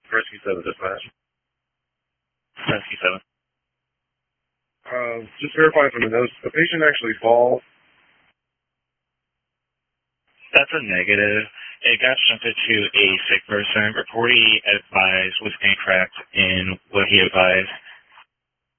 Rescue 7 dispatch. Rescue 7. Just verifying from the notes, the patient actually falls. That's a negative. It got shunted to a sick person. Reportee advised was incorrect in what he advised.